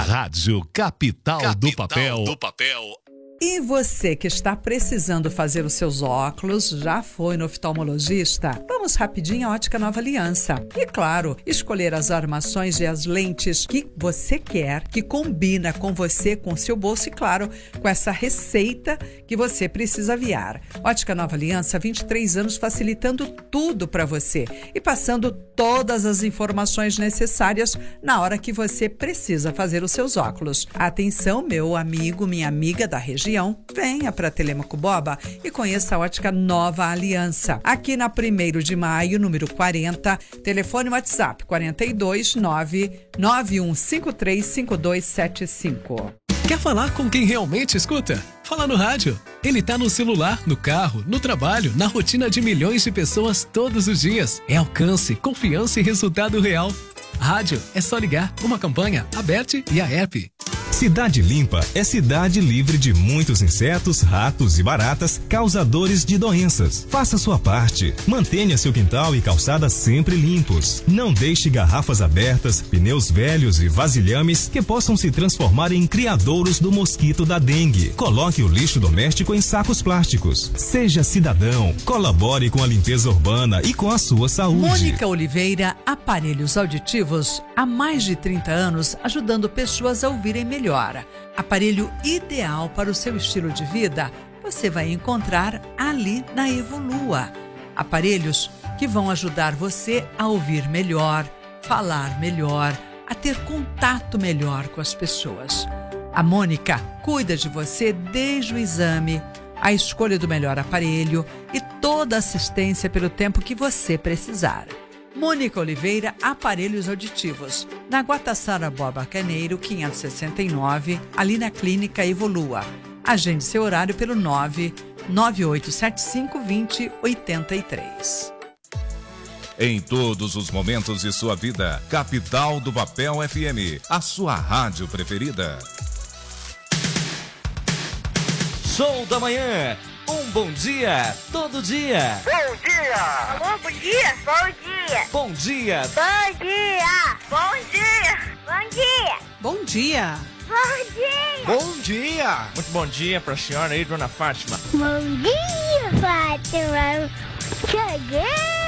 Rádio Capital do Papel. E você que está precisando fazer os seus óculos, já foi no oftalmologista? Vamos rapidinho à Ótica Nova Aliança. E claro, escolher as armações e as lentes que você quer, que combina com você, com seu bolso e claro, com essa receita que você precisa aviar. Ótica Nova Aliança, 23 anos facilitando tudo para você e passando todas as informações necessárias na hora que você precisa fazer os seus óculos. Atenção, meu amigo, minha amiga da região, venha para Telêmaco Borba e conheça a Ótica Nova Aliança. Aqui na 1º de maio, número 40, telefone WhatsApp 42 991535275. Quer falar com quem realmente escuta? Fala no rádio. Ele tá no celular, no carro, no trabalho, na rotina de milhões de pessoas todos os dias. É alcance, confiança e resultado real. Rádio é só ligar. Uma campanha aberta e a app. Cidade Limpa é cidade livre de muitos insetos, ratos e baratas causadores de doenças. Faça sua parte. Mantenha seu quintal e calçada sempre limpos. Não deixe garrafas abertas, pneus velhos e vasilhames que possam se transformar em criadouros do mosquito da dengue. Coloque o lixo doméstico em sacos plásticos. Seja cidadão. Colabore com a limpeza urbana e com a sua saúde. Mônica Oliveira, aparelhos auditivos, há mais de 30 anos ajudando pessoas a ouvirem melhor. Aparelho ideal para o seu estilo de vida, você vai encontrar ali na Evolua. Aparelhos que vão ajudar você a ouvir melhor, falar melhor, a ter contato melhor com as pessoas. A Mônica cuida de você desde o exame, a escolha do melhor aparelho e toda a assistência pelo tempo que você precisar. Mônica Oliveira, aparelhos auditivos, na Guatassara Borba Carneiro, 569, ali na Clínica Evolua. Agende seu horário pelo 998752083. Em todos os momentos de sua vida, Capital do Papel FM, a sua rádio preferida. Show da manhã. Um bom dia, todo dia. Bom dia. Alô, bom dia. Bom dia. Bom dia. Bom dia. Bom dia. Bom dia. Bom dia. Bom dia. Bom dia. Muito bom dia pra senhora aí, dona Fátima. Bom dia, Fátima. Cheguei.